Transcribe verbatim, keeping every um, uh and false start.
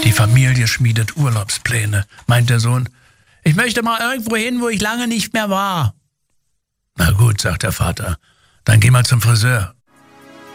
Die Familie schmiedet Urlaubspläne, meint der Sohn. Ich möchte mal irgendwo hin, wo ich lange nicht mehr war. Na gut, sagt der Vater, dann geh mal zum Friseur.